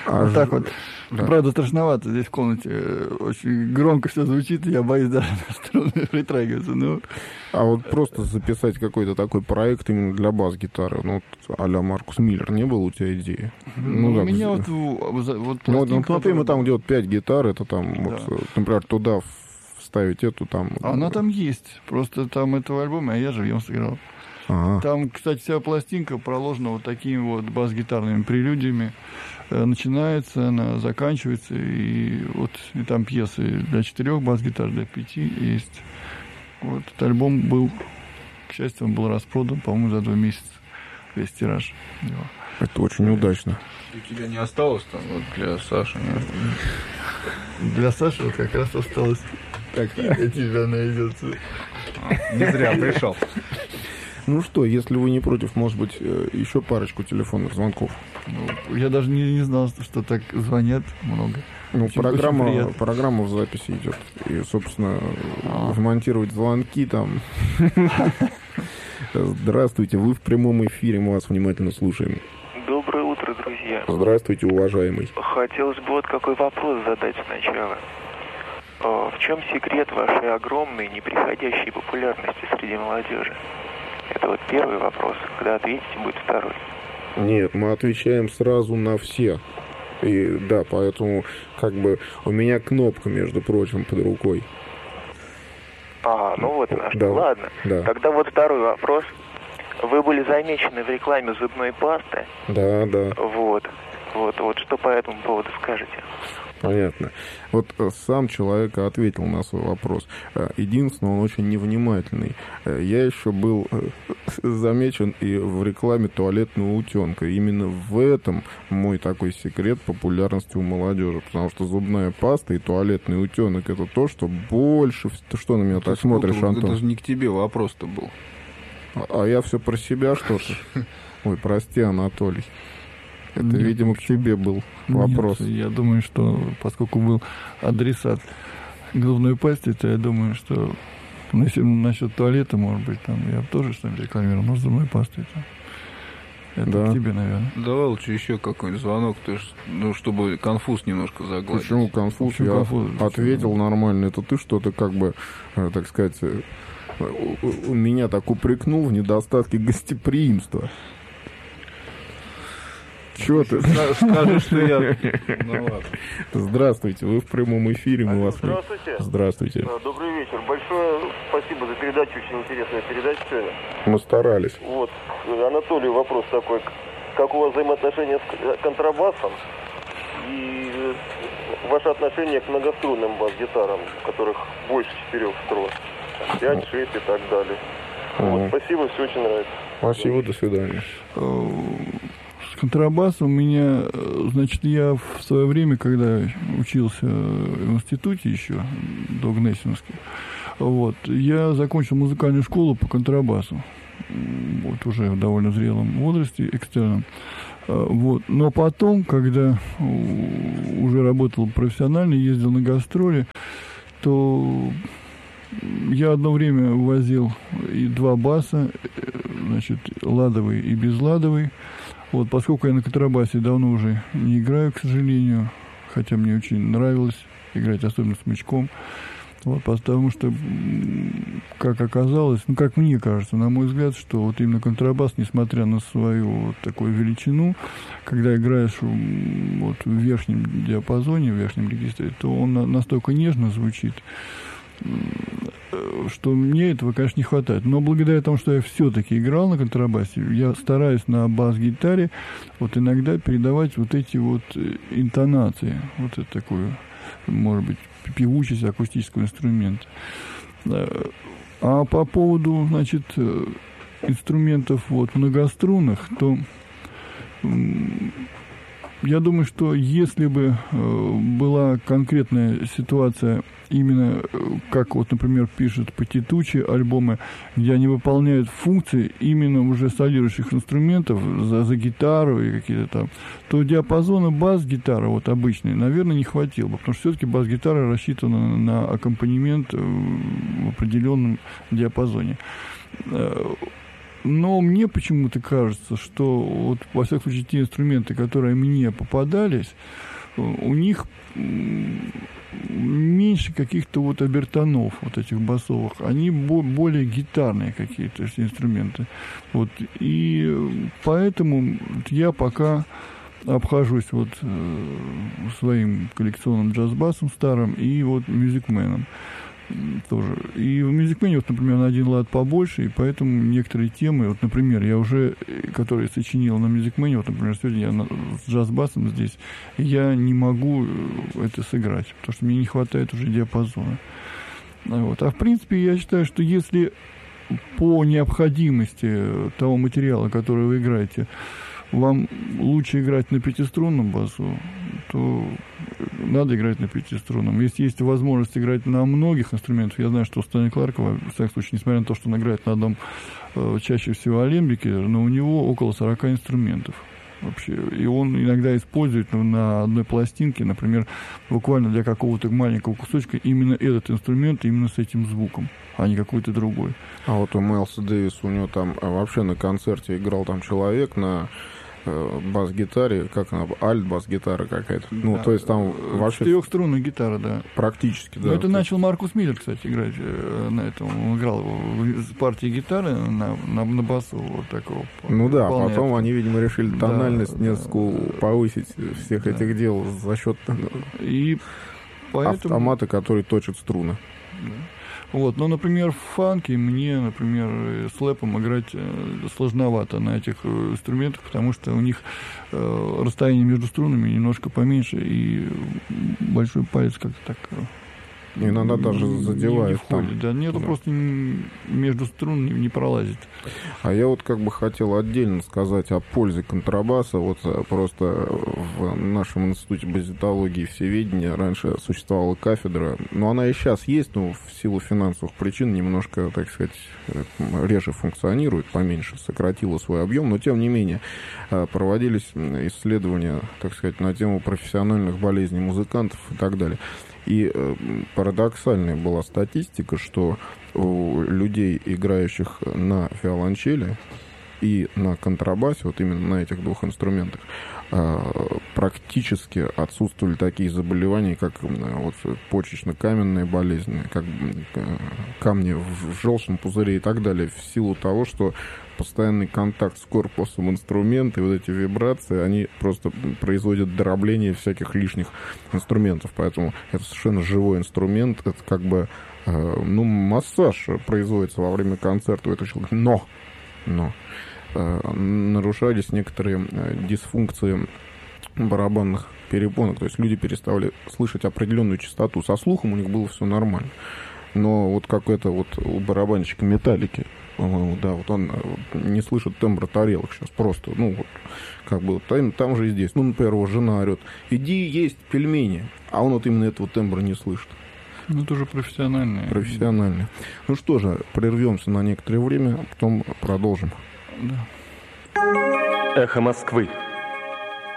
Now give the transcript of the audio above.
Вот так вот. Да. Правда, страшновато здесь в комнате. Очень громко все звучит, я боюсь даже на струны притрагиваться. Но... А вот просто записать какой-то такой проект именно для бас-гитары, ну, вот а-ля Маркус Миллер, не было у тебя идеи? Ну, у меня вот например, там, где вот 5 гитар, это там, да. Вот, например, туда вставить эту там... Она там есть, просто там этого альбома, а я живьем сыграл. Ага. Там, кстати, вся пластинка проложена вот такими вот бас-гитарными прелюдиями. Начинается, она заканчивается, и вот и там пьесы для 4 бас-гитар, для 5 есть. Вот этот альбом был, к счастью, он был распродан, по-моему, за 2 месяца весь тираж. Это очень удачно. У тебя не осталось там вот для Саши? Нет? Для Саши вот как раз осталось. Так, тебя найдется. Не зря пришел. Ну что, если вы не против, может быть, еще парочку телефонных звонков. Ну, я даже не знал, что так звонят много. Ну, очень программа в записи идет. И, собственно, вмонтировать звонки там. Здравствуйте, вы в прямом эфире, мы вас внимательно слушаем. Доброе утро, друзья. Здравствуйте, уважаемый. Хотелось бы вот какой вопрос задать сначала. В чем секрет вашей огромной, неприходящей популярности среди молодежи? Это вот первый вопрос. Когда ответите, будет второй. Нет, мы отвечаем сразу на все. И да, поэтому как бы у меня кнопка, между прочим, под рукой. Ну вот на что. Да. Ладно. Да. Тогда вот второй вопрос. Вы были замечены в рекламе зубной пасты. Да. Вот что по этому поводу скажете? Понятно. Вот сам человек ответил на свой вопрос. Единственное, он очень невнимательный. Я еще был замечен и в рекламе туалетного утенка. Именно в этом мой такой секрет популярности у молодежи. Потому что зубная паста и туалетный утенок — это то, что больше... Ты что на меня так смотришь, Антон? Это же не к тебе вопрос-то был. А я все про себя что-то? Ой, прости, Анатолий. Это, видимо, к тебе был вопрос. Нет, я думаю, что поскольку был адресат к зубной пасте, то я думаю, что насчет туалета, может быть, там я тоже что-нибудь рекламировал, но с зубной пастой. Это да. К тебе, наверное. Давай лучше еще какой-нибудь звонок, чтобы конфуз немножко загладить. Почему конфуз? Я ответил нормально. Это ты что-то как бы, так сказать, меня так упрекнул в недостатке гостеприимства. Чего ты? Скажи, что я... Здравствуйте, вы в прямом эфире, мы вас... Здравствуйте. Здравствуйте. Добрый вечер. Большое спасибо за передачу, очень интересная передача сегодня. Мы старались. Вот, Анатолию вопрос такой. Как у вас взаимоотношения с контрабасом и ваше отношение к многострунным бас-гитарам, у которых больше 4 струн, 5, 6 и так далее. Вот, спасибо, все очень нравится. Спасибо, до свидания. С контрабасом у меня, значит, я в свое время, когда учился в институте еще, до Гнесиновской, вот, я закончил музыкальную школу по контрабасу, вот, уже в довольно зрелом возрасте, экстерном. Вот. Но потом, когда уже работал профессионально, ездил на гастроли, то я одно время возил и 2 баса, значит, ладовый и безладовый. Вот, поскольку я на контрабасе давно уже не играю, к сожалению, хотя мне очень нравилось играть, особенно смычком. Вот, потому что, как оказалось, как мне кажется, на мой взгляд, что вот именно контрабас, несмотря на свою вот такую величину, когда играешь вот в верхнем диапазоне, в верхнем регистре, то он настолько нежно звучит, что мне этого, конечно, не хватает. Но благодаря тому, что я все-таки играл на контрабасе, я стараюсь на бас-гитаре вот иногда передавать вот эти вот интонации, вот это такую, может быть, певучесть акустического инструмента. А по поводу, значит, инструментов вот многострунных, то я думаю, что если бы была конкретная ситуация, именно как вот, например, пишут Патитучи альбомы, где они выполняют функции именно уже солирующих инструментов за гитару и какие-то там, то диапазона бас-гитары вот обычной, наверное, не хватило бы, потому что все-таки бас-гитара рассчитана на аккомпанемент в определенном диапазоне. Но мне почему-то кажется, что вот, во всяком случае, те инструменты, которые мне попадались, у них меньше каких-то вот обертонов, вот этих басовых. Они более гитарные какие-то инструменты. Вот. И поэтому я пока обхожусь вот своим коллекционным джаз-басом старым и вот Music-Man тоже. И в Music-Man, вот, например, на один лад побольше, и поэтому некоторые темы, вот, например, я уже, которые сочинил на Music-Man, вот, например, сегодня я с джаз-басом здесь, я не могу это сыграть, потому что мне не хватает уже диапазона. Вот. А в принципе, я считаю, что если по необходимости того материала, который вы играете, вам лучше играть на пятиструнном басу, то надо играть на пятиструнном. Если есть возможность играть на многих инструментах, я знаю, что у Стэнли Кларка, во всяком случае, несмотря на то, что он играет на одном чаще всего алембике, но у него около 40 инструментов вообще. И он иногда использует на одной пластинке, например, буквально для какого-то маленького кусочка именно этот инструмент, именно с этим звуком, а не какой-то другой. А вот у Майлса Дэвиса, у него там вообще на концерте играл там человек на бас-гитаре, как она, альт-бас-гитара какая-то. Ну, да, то есть там вообще... Четырехструнная гитара, да. Практически, да. Но это начал Маркус Миллер, кстати, играть на этом. Он играл в партии гитары на басу вот такого. Ну да, потом они, видимо, решили тональность несколько повысить всех этих дел за счет и поэтому... автомата, который точит струны. Да. Вот, но, например, в фанке мне, например, слэпом играть сложновато на этих инструментах, потому что у них расстояние между струнами немножко поменьше, и большой палец как-то так... Иногда даже задевает. Не входит, да, нету, да. Просто между струн не пролазит. А я вот как бы хотел отдельно сказать о пользе контрабаса. Вот просто в нашем институте базитологии и всеведения раньше существовала кафедра, но она и сейчас есть, но в силу финансовых причин немножко, так сказать, реже функционирует, поменьше, сократила свой объем, но тем не менее проводились исследования, так сказать, на тему профессиональных болезней музыкантов и так далее. И парадоксальная была статистика, что у людей, играющих на виолончели и на контрабасе, вот именно на этих двух инструментах, практически отсутствовали такие заболевания, как вот почечно-каменные болезни, как камни в желчном пузыре и так далее, в силу того, что постоянный контакт с корпусом инструмента и вот эти вибрации, они просто производят дробление всяких лишних инструментов. Поэтому это совершенно живой инструмент. Это как бы, массаж производится во время концерта у этого человека. Но нарушались некоторые дисфункции барабанных перепонок. То есть люди переставали слышать определенную частоту. Со слухом у них было все нормально. Но вот как это вот у барабанщика Металлики, да, вот он не слышит тембра тарелок сейчас просто, как бы там же и здесь. Например, его жена орет: иди есть пельмени, а он вот именно этого тембра не слышит. Это уже профессиональные. Профессиональные. Ну что же, прервемся на некоторое время, а потом продолжим. Да. Эхо Москвы.